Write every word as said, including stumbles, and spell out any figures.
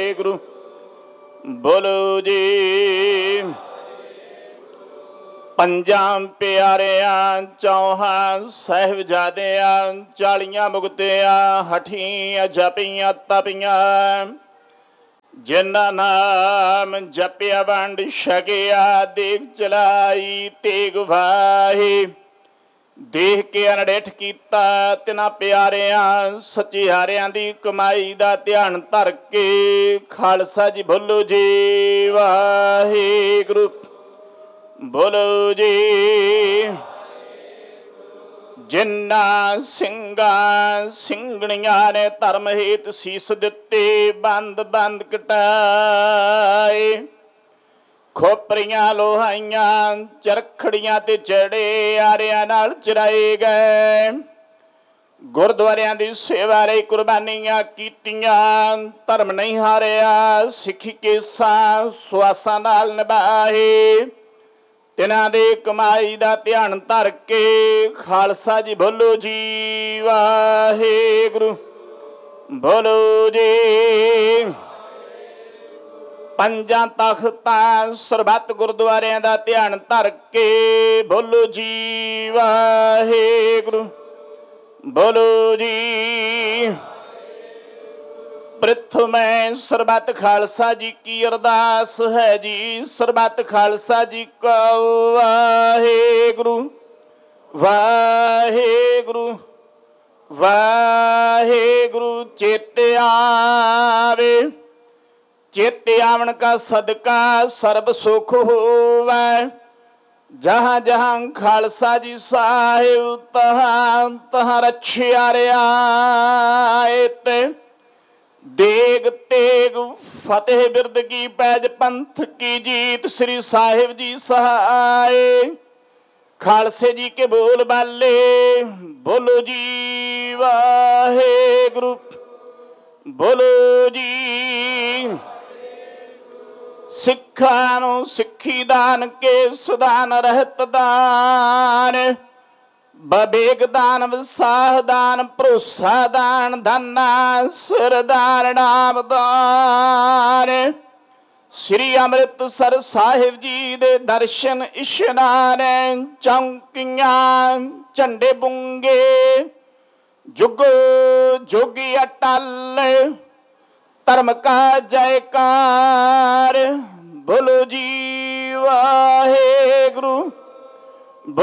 वाहेगुरु। बोलो जी पंजां प्यारियां चौहां साहिबजादियां चालियां मुक्तियां हठियां जपियां तपियां जिन्ना नाम जपिया वंड छकिया देख चलाई तेग वाही देख के अनडेठ कीता तिना प्यारियां सचिहारियां दी कमाई दा ध्यान धर के खालसा जी बोलो जी वाहेगुरु। बोलो जी जिन्ना ਸਿੰਘਾਂ ਸਿੰਘਣੀਆਂ ने धर्म हेत सीस दिते बंद बंद कटाए खोपरियां लोहाइयां चरखड़ियां ते चढ़े आरियां नाल चराए गए गुरुद्वारियां दी सेवा लई कुर्बानियां कीतियां धर्म नहीं हारिया सिੱਖੀ केसां सुआसां नाल निभाए तिन्हां दे कमाई दा ध्यान धर के खालसा जी बोलो जी वाहेगुरु। बोलो जी पंजां तख्तां सरबत गुरुद्वारियां दा ध्यान धर के बोलो जी वाहेगुरु। बोलो जी प्रथमें सरबत खालसा जी की अरदास है जी सरबत खालसा जी को वाहेगुरु वाहेगुरु वाहेगुरु। चेते आवे चेते आवन का सदका सर्ब सुख होवे जहाँ जहाँ खालसा जी साहिब तहाँ तहाँ रछिया रियायत देग तेग फतेह बिरद की पैज पंथ की जीत श्री साहिब जी सहाय खालसे जी के बोल बाले बोलो जी वाहेगुरु। बोलो जी सिखां नूं सिक्खी दान के सुदान रहत दान बबेग दान विसाह दान भरोसा दान धना सिरदार नाम दान श्री अमृतसर साहिब जी दे दर्शन इशनान चौंकियां झंडे बुंगे जुग जोगी अटल धर्म का जयकार बोलो जी वाहेगुरु।